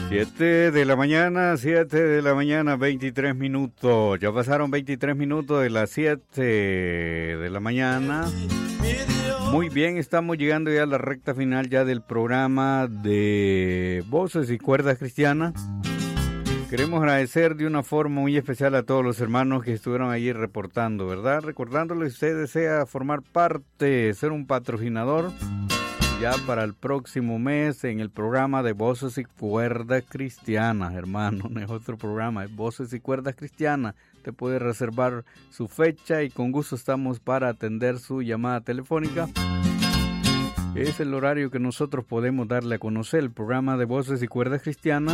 7 de la mañana, 23 minutos. Ya pasaron 23 minutos de las 7 de la mañana. Muy bien, estamos llegando ya a la recta final ya del programa de Voces y Cuerdas Cristianas. Queremos agradecer de una forma muy especial a todos los hermanos que estuvieron allí reportando, ¿verdad? Recordándoles, si usted desea formar parte, ser un patrocinador, ya para el próximo mes en el programa de Voces y Cuerdas Cristianas, hermano, no es otro programa, es Voces y Cuerdas Cristianas. Usted puede reservar su fecha y con gusto estamos para atender su llamada telefónica. Es el horario que nosotros podemos darle a conocer, el programa de Voces y Cuerdas Cristianas,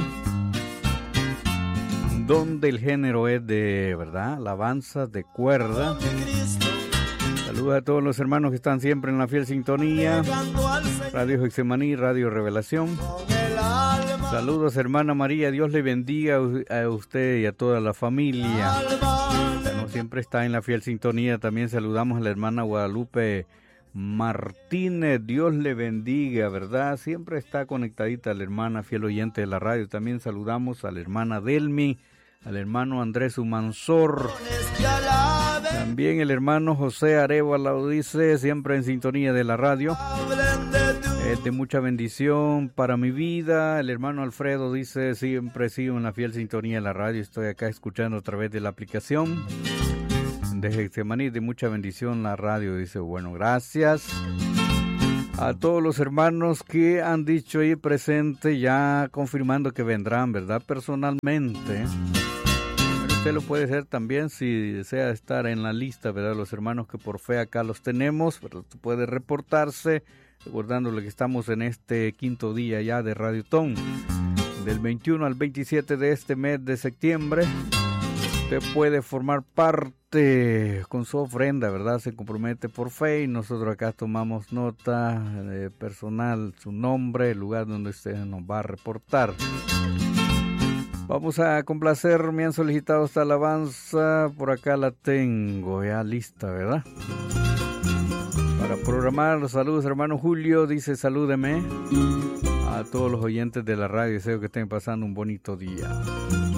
donde el género es de, ¿verdad?, alabanzas de cuerda. Saludos a todos los hermanos que están siempre en la fiel sintonía. Radio Getsemaní, Radio Revelación. Saludos, hermana María. Dios le bendiga a usted y a toda la familia. Bueno, siempre está en la fiel sintonía. También saludamos a la hermana Guadalupe Martínez. Dios le bendiga, ¿verdad? Siempre está conectadita la hermana fiel oyente de la radio. También saludamos a la hermana Delmi, al hermano Andrés Humansor. También el hermano José Arevalo dice, siempre en sintonía de la radio. Es de mucha bendición para mi vida. El hermano Alfredo dice, siempre sigo en la fiel sintonía de la radio. Estoy acá escuchando a través de la aplicación de Getsemaní, de mucha bendición la radio. Dice, bueno, gracias a todos los hermanos que han dicho ahí presente, ya confirmando que vendrán, ¿verdad? Personalmente. Usted lo puede hacer también si desea estar en la lista, ¿verdad? Los hermanos que por fe acá los tenemos, pero usted puede reportarse, recordándole que estamos en este quinto día ya de Radiotón, del 21 al 27 de este mes de septiembre. Usted puede formar parte con su ofrenda, ¿verdad? Se compromete por fe y nosotros acá tomamos nota personal, su nombre, el lugar donde usted nos va a reportar. Vamos a complacer, me han solicitado esta alabanza, por acá la tengo ya lista, ¿verdad? Para programar, los saludos, hermano Julio, dice salúdeme a todos los oyentes de la radio, deseo que estén pasando un bonito día.